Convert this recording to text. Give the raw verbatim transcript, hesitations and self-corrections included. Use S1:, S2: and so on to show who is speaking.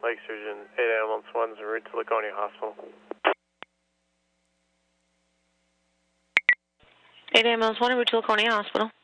S1: Lake Surgeon, eight ambulance one's en route to Laconia Hospital.
S2: eight ambulance one en route to Laconia Hospital.